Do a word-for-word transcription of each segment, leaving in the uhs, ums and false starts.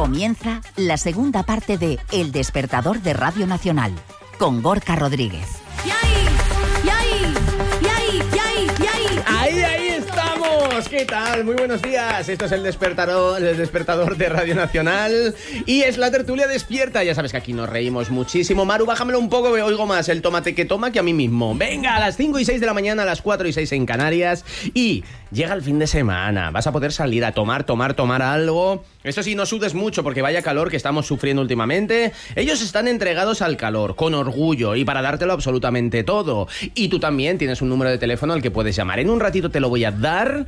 Comienza la segunda parte de El Despertador de Radio Nacional, con Gorka Rodríguez. ¡Y ahí! ¡Y ahí! ¡Y ahí! ¡Y ahí! ¡Y ahí! ¡Ahí, ahí estamos! ¿Qué tal? Muy buenos días. Esto es el despertador, el despertador de Radio Nacional y es la tertulia despierta. Ya sabes que aquí nos reímos muchísimo. Maru, bájamelo un poco, que oigo más el tomate que toma que a mí mismo. Venga, a las cinco y seis de la mañana, a las cuatro y seis en Canarias. Y llega el fin de semana. Vas a poder salir a tomar, tomar, tomar algo. Eso sí, no sudes mucho porque vaya calor que estamos sufriendo últimamente. Ellos están entregados al calor, con orgullo y para dártelo absolutamente todo. Y tú también tienes un número de teléfono al que puedes llamar. En un ratito te lo voy a dar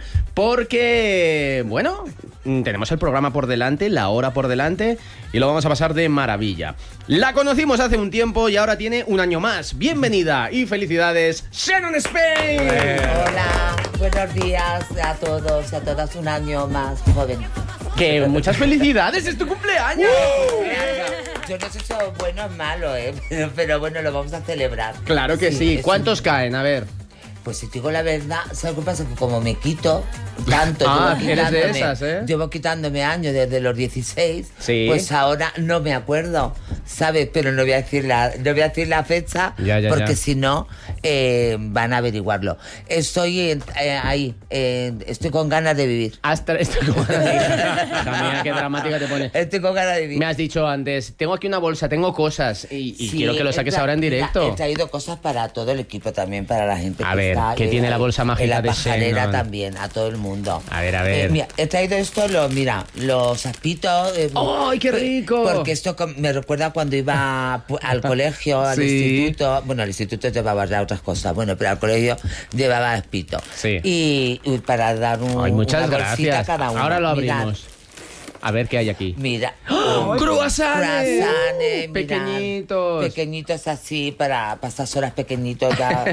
porque, bueno, tenemos el programa por delante, la hora por delante y lo vamos a pasar de maravilla. La conocimos hace un tiempo y ahora tiene un año más. Bienvenida y felicidades, Shannon Spain. Hola, buenos días a todos y a todas, un año más joven. Que muchas felicidades, es tu cumpleaños. Uh, Yo no sé si es bueno o malo, ¿eh? pero, pero bueno, lo vamos a celebrar. Claro que sí. sí. ¿Cuántos un... caen? A ver. Pues si te digo la verdad, ¿sabes qué pasa? Que como me quito tanto, ah, llevo eres de esas, ¿eh? Llevo quitándome años desde los dieciséis, sí. Pues ahora no me acuerdo, ¿sabes? Pero no voy a decir la, no voy a decir la fecha, ya, ya, porque ya. si no, eh, van a averiguarlo. Estoy eh, ahí, eh, estoy con ganas de vivir. Hasta estoy con ganas de vivir. Mira, qué dramática te pones. Estoy con ganas de vivir. Me has dicho antes, tengo aquí una bolsa, tengo cosas y, y sí, quiero que lo saques ahora en directo. He traído cosas para todo el equipo también, para la gente a que ver, está... ¿qué eh, tiene la bolsa mágica en la de pajarera Shannon? También, a todo el mundo. A ver, a ver. Eh, mira, he traído esto, lo, mira, los aspitos. Eh, ¡Ay, qué rico! Porque esto me recuerda cuando iba al colegio, al sí. instituto. Bueno, al instituto llevaba ya otras cosas, bueno, pero al colegio llevaba aspito. Sí. Y, y para dar un, Ay, muchas una bolsita gracias. a cada uno. Ahora lo Mirad. abrimos. A ver qué hay aquí. Mira. ¡Oh! ¡Croissants! Croissants, pequeñitos. Pequeñitos así, para, para estas horas pequeñitos. Ya.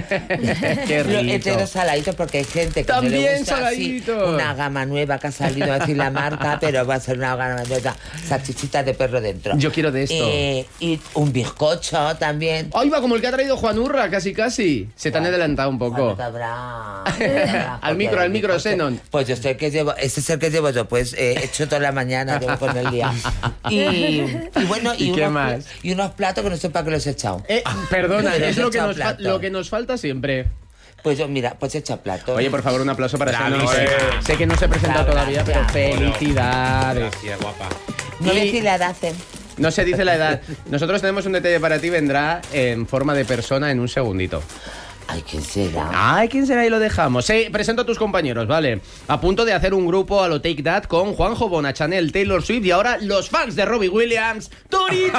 Qué rico. He traído saladitos porque hay gente que también no le gusta saladitos. Así, una gama nueva que ha salido, a decir la marca, pero va a ser una gama nueva. Salchichitas de perro dentro. Yo quiero de esto. Eh, y un bizcocho también. ¡Ay, va! Como el que ha traído Juan Urra, casi, casi. Se te han adelantado un poco. Habrá, al micro, al micro, Shannon. Pues yo sé que llevo, ese es el que llevo yo, pues eh, he hecho toda la mañana. Llevo con el día. Y, y bueno, y, ¿Y qué unos, más? Y unos platos que no sé para qué los he echado. Eh, perdona, Pero es he lo que, echado nos fa- plato. lo que nos falta siempre. Pues yo, mira, pues he echado platos. Oye, por favor, un aplauso para Shannon. Gracias. Sé que no se presenta Gracias. todavía, pero felicidades. Gracias, guapa. No y- me decís la edad, ¿eh? No se dice la edad. Nosotros tenemos un detalle para ti, vendrá en forma de persona en un segundito. Ay, ¿quién será? Ay, ¿quién será? Y lo dejamos. Sí, presento a tus compañeros, ¿vale? A punto de hacer un grupo a lo Take That con Juanjo, Bona, Chanel, Taylor Swift y ahora los fans de Robbie Williams, ¡Torito!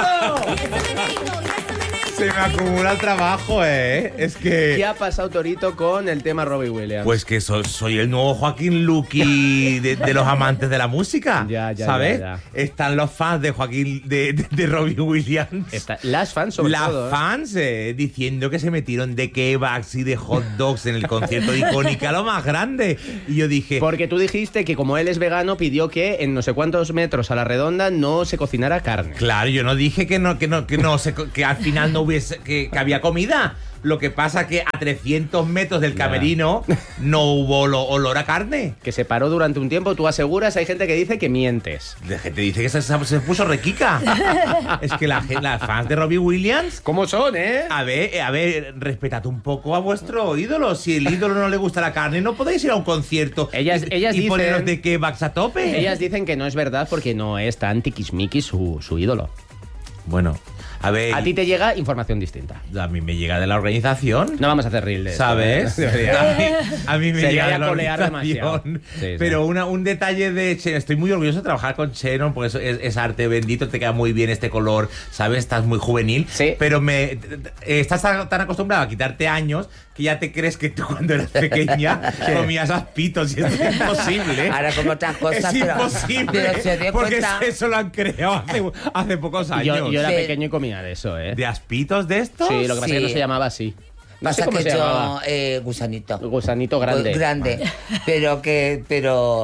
Se me acumula el trabajo, ¿eh? Es que... ¿Qué ha pasado, Torito, con el tema Robbie Williams? Pues que so- soy el nuevo Joaquín Luqui de, de los amantes de la música. Ya, ya, ¿sabes? ya, ya. Están los fans de Joaquín, de, de, de Robbie Williams. Está- las fans, sobre Las todo. ¿eh? fans eh, diciendo que se metieron de kebabs y de hot dogs en el concierto de Icónica, lo más grande. Y yo dije... Porque tú dijiste que como él es vegano, pidió que en no sé cuántos metros a la redonda no se cocinara carne. Claro, yo no dije que no, que no, que no, se- que al final no hubiese, que, que había comida. Lo que pasa que a trescientos metros del Ya. camerino no hubo olo- olor a carne. Que se paró durante un tiempo, tú aseguras, hay gente que dice que mientes. La gente dice que se, se puso requica. Es que la, gen- las fans de Robbie Williams... ¿Cómo son, eh? A ver, a ver, respetad un poco a vuestro ídolo. Si el ídolo no le gusta la carne, no podéis ir a un concierto Ellas- y, ellas y dicen- poneros de kebabs a tope. Ellas dicen que no es verdad porque no es tan tiquismiquis su, su ídolo. Bueno, a ver... A ti te llega información distinta. A mí me llega de la organización. No vamos a hacer reel de esto, ¿Sabes? ¿eh? Debería. A mí, a mí me Sería llega ya de la colear demasiado. organización. Sí, sí. Pero una, un detalle de Shannon. Estoy muy orgulloso de trabajar con Shannon porque es, es- es arte bendito, te queda muy bien este color, ¿sabes? Estás muy juvenil. Sí. Pero me eh, estás tan tan acostumbrado a quitarte años que ya te crees que tú cuando eras pequeña comías aspitos y esto es imposible. Ahora como otras cosas, es pero- imposible. pero se dio porque cuenta- eso lo han creado hace, hace pocos años. Yo, yo era Sí. pequeño y comía de eso, ¿eh? ¿De aspitos de estos? Sí, lo que pasa es que no Sí. se llamaba así. No sé Pasa cómo que se yo, llamaba. eh, gusanito. Gusanito grande. Grande. Pero que, pero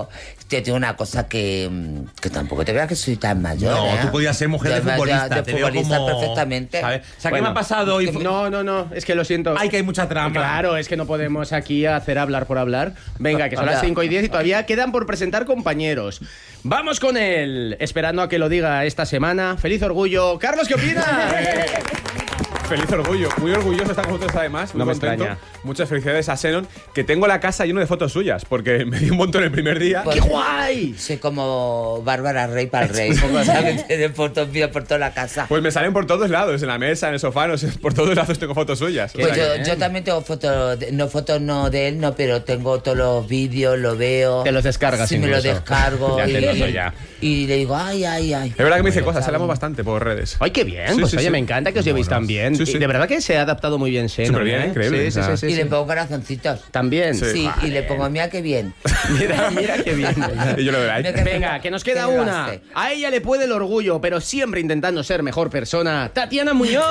te digo una cosa que, que tampoco te creas que soy tan mayor. No, ¿eh? tú podías ser mujer de Yo, futbolista. de te futbolista veo como, perfectamente. ¿sabes? O sea, Bueno, ¿qué me ha pasado hoy? No, no, no, es que lo siento. Ay, que hay mucha trampa. Claro, es que no podemos aquí hacer hablar por hablar. Venga, que son las cinco y diez y todavía quedan por presentar compañeros. Vamos con él, esperando a que lo diga esta semana. ¡Feliz orgullo! Carlos, ¿qué opinas? Feliz orgullo, muy orgulloso de estar con vosotros además, muy No me contento. extraña. Muchas felicidades a Xenon, que tengo la casa lleno de fotos suyas, porque me dio un montón el primer día. Pues, ¡Qué guay! Soy como Bárbara Rey para el rey. Como saben, tiene fotos mías por toda la casa. Pues me salen por todos lados, en la mesa, en el sofá, no sé, por todos lados tengo fotos suyas. O Pues sea yo, que- yo también tengo fotos, de- no fotos no de él, no, pero tengo todos los vídeos, lo veo. Te los descargas Sí, me los incluso. descargo. Ya y, te noto ya. y le digo, ay, ay, ay. Es verdad que me dice Bueno, cosas, claro. hablamos bastante por redes. ¡Ay, qué bien! Sí, Pues sí, oye, sí. me encanta que os llevéis tan bien. Sí, sí. Y de verdad que se ha adaptado muy bien Xenon. Superbién, ¿eh? increíble, Sí, o sí, sea. sí, Y sí, le sí. pongo corazoncitos. También. Sí, Sí. y le pongo, mira qué bien. Mira, mira qué bien. Y yo lo veo ahí. Mira qué Venga, que nos queda que lo una. hace. A ella le puede el orgullo, pero siempre intentando ser mejor persona. Tatiana Muñoz.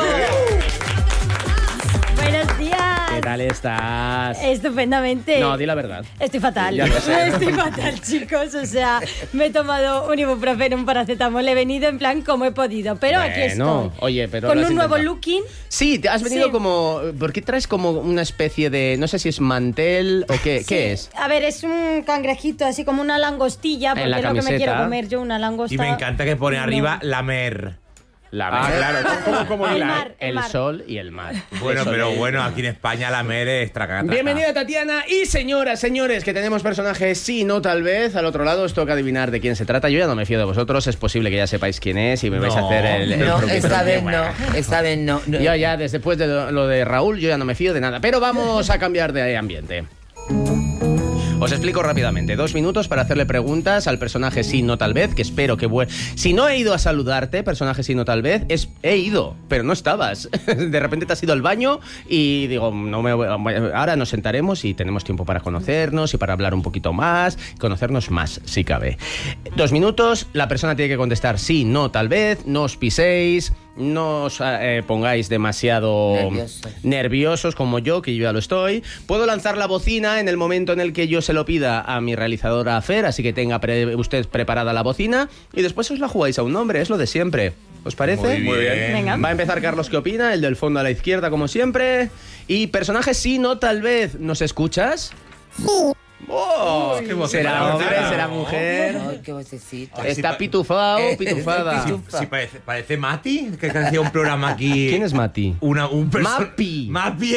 Buenos días. ¿Qué tal estás? Estupendamente. No, di la verdad. Estoy fatal. Ya lo sé. Estoy fatal, chicos. O sea, me he tomado un ibuprofeno, un paracetamol. He venido en plan como he podido. Pero aquí Bueno, estoy. oye, pero Con lo has un nuevo intentado. looking. Sí, te has venido Sí. como... ¿Por qué traes como una especie de... No sé si es mantel o qué, Sí. qué es? A ver, es un cangrejito, así como una langostilla, porque En la es lo que me camiseta. quiero comer yo, una langosta. Y me encanta que pone No. arriba la mer. La Ah, claro, como, como El Lila, ¿eh? mar. El mar. sol y el mar. Bueno, Eso pero de- bueno, aquí en España la mer es traca, traca. Bienvenida Tatiana y señoras, señores, que tenemos personajes sí, no, tal vez. Al otro lado os toca adivinar de quién se trata. Yo ya no me fío de vosotros, es posible que ya sepáis quién es y me vais a No. hacer el... el No, truqui, esta truqui. vez no, esta vez no. no. Yo ya, después de lo, lo de Raúl, yo ya no me fío de nada. Pero vamos a cambiar de ambiente. Os explico rápidamente. Dos minutos para hacerle preguntas al personaje sí, no, tal vez, que espero que vuelva. Si no he ido a saludarte, personaje sí, no, tal vez, es he ido, pero no estabas. De repente te has ido al baño y digo, no me voy- ahora nos sentaremos y tenemos tiempo para conocernos y para hablar un poquito más, conocernos más, si cabe. Dos minutos, la persona tiene que contestar sí, no, tal vez, no os piséis, no os eh, pongáis demasiado Nerviosos. nerviosos como yo, que yo ya lo estoy. Puedo lanzar la bocina en el momento en el que yo se lo pida a mi realizadora Fer, así que tenga pre- usted preparada la bocina y después os la jugáis a un nombre, es lo de siempre. ¿Os parece? Muy bien. Venga. Va a empezar Carlos, ¿qué opina? El del fondo a la izquierda, como siempre. Y personaje sí, no, tal vez. ¿Nos escuchas? Sí. ¡Oh! Qué voz ¿Será tan hombre? bonita. ¿Será mujer? Ay, qué vocecita. Ay, ¿Está sí, pitufado Eh, o pitufada? sí, Sí, parece, parece Mati, que hacía un programa aquí. ¿Quién es Mati? Una, un perso- Mapi. Mapi.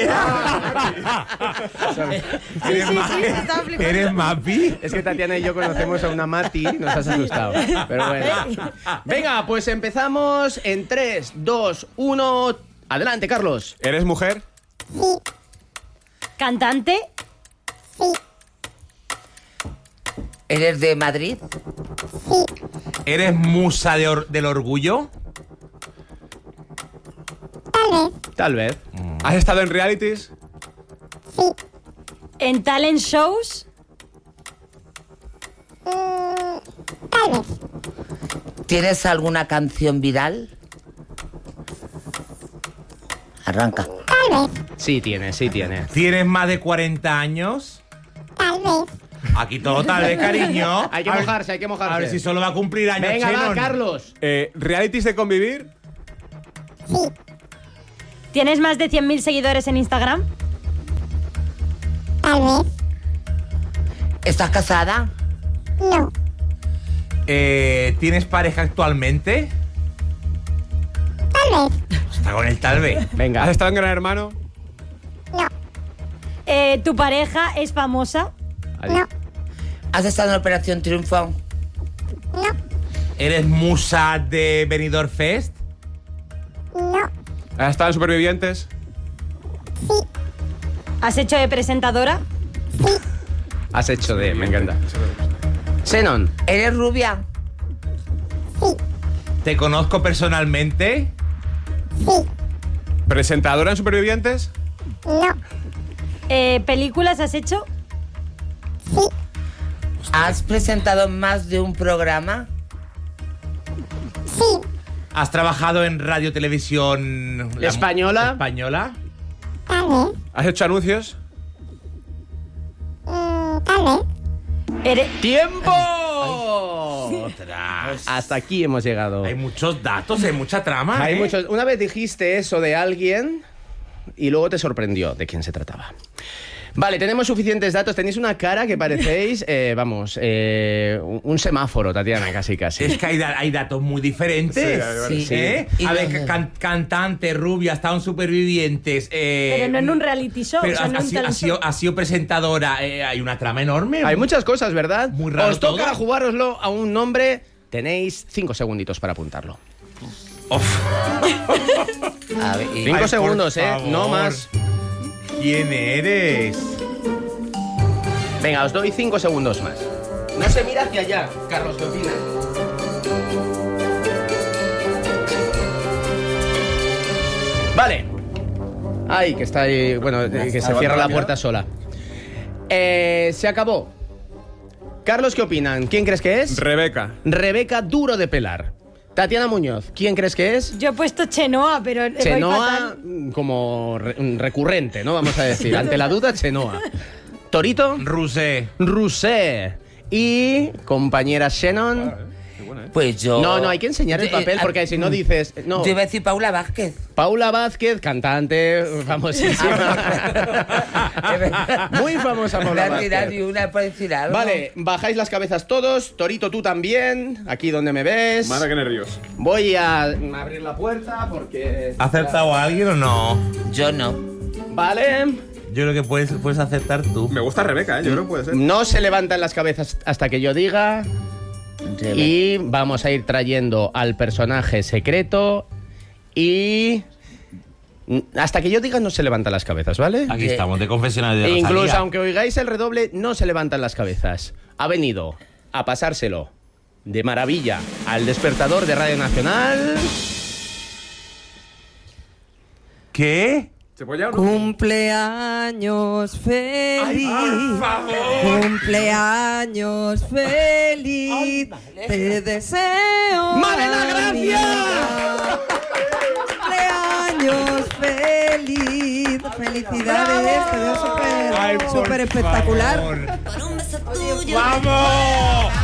¿Eres, sí, Ma- sí, estaba flipando. ¿Eres Mapi? Es que Tatiana y yo conocemos a una Mati, nos has asustado. Pero bueno. Venga, pues empezamos en tres, dos, uno. Adelante, Carlos. ¿Eres mujer? Cantante. ¿Eres de Madrid? ¿Eres musa de or- del orgullo? Tal vez. ¿Has estado en realities? En talent shows. ¿Tienes alguna canción viral? Arranca. Sí tiene, sí tiene. ¿Tienes más de cuarenta años? Aquí todo tal vez, cariño. Hay que A ver- mojarse, hay que mojarse. A ver si solo va a cumplir años. Venga, va, Xenon. Carlos. Eh, ¿Realities de convivir? ¿Tienes más de cien mil seguidores en Instagram? ¿Estás casada? Eh, ¿Tienes pareja actualmente? Tal vez. Está con el tal vez. Venga. ¿Has estado en Gran Hermano? Eh, ¿Tu pareja es famosa? Adiós. ¿Has estado en Operación Triunfo? ¿Eres musa de Benidorm Fest? ¿Has estado en Supervivientes? ¿Has hecho de presentadora? Has hecho de... Me encanta. Xenon. ¿Eres rubia? ¿Te conozco personalmente? ¿Presentadora en Supervivientes? Eh, ¿Películas has hecho? ¿Has presentado más de un programa? ¿Has trabajado en radio televisión la- ¿Española? española? ¿Has hecho anuncios? ¿Eres, ¡Tiempo! Ostras. Hasta aquí hemos llegado. Hay muchos datos, hay mucha trama. Hay ¿eh? muchos. Una vez dijiste eso de alguien y luego te sorprendió de quién se trataba. Vale, tenemos suficientes datos. Tenéis una cara que parecéis, eh, vamos, eh, un semáforo, Tatiana, casi, casi. Es que hay, da- hay datos muy diferentes. Sí, sí. ¿eh? Y A ver, los- can- cantante, rubia, estaban supervivientes. Eh, Pero no en un reality show. pero o sea, ha, no ha en sido, ha talent sido- show. ha sido presentadora. eh, hay una trama enorme. Hay muchas cosas, ¿verdad? Muy raro Os toca todo. jugároslo a un nombre. Tenéis cinco segunditos para apuntarlo. A ver, y- Cinco Ay, por segundos, ¿eh? favor. No más. ¿Quién eres? Venga, os doy cinco segundos más. No se mira hacia allá. Carlos, ¿qué opinas? Vale. Ay, que está ahí. Bueno, eh, que se cierra la puerta sola. Eh, se acabó. Carlos, ¿qué opinan? ¿Quién crees que es? Rebeca. Rebeca Duro de Pelar. Tatiana Muñoz, ¿quién crees que es? Yo he puesto Chenoa, pero voy Chenoa, fatal. mm, como re- recurrente, ¿no? Vamos a decir. Ante la duda, Chenoa. Torito, Rusé. Rusé. Y compañera Shannon. Pues yo... No, no, hay que enseñar el Eh, papel eh, porque si no dices. No. Yo iba a decir Paula Vázquez. Paula Vázquez, cantante famosísima. Muy famosa Paula Una tirar Vázquez. y una por decir algo. Vale, bajáis las cabezas todos. Torito, tú también. Aquí donde me ves. Madre, qué nervios. Voy a abrir la puerta porque. ¿Ha acertado a alguien o no? Yo no. Vale. Yo creo que puedes, puedes acertar tú. Me gusta Rebeca, ¿eh? Yo creo que puede ser. No se levantan las cabezas hasta que yo diga. Rebeca. Y vamos a ir trayendo al personaje secreto. Y. Hasta que yo diga, no se levantan las cabezas, ¿vale? Aquí Eh, estamos, de confesionario de E incluso Rosalía. aunque oigáis el redoble, no se levantan las cabezas. Ha venido a pasárselo de maravilla al despertador de Radio Nacional. ¿Qué? ¿Se puede ya o no? Cumpleaños feliz. Cumpleaños feliz. Te deseo. ¡Malena, gracias! Cumpleaños feliz. Felicidades. Te veo Ay, súper por súper espectacular. favor. ¡Vamos!